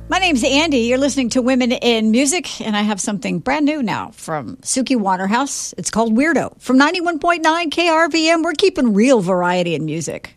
My name's Andy. You're listening to Women in Music, and I have something brand new now from Suki Waterhouse. It's called Weirdo. From 91.9 KRVM, we're keeping real variety in music.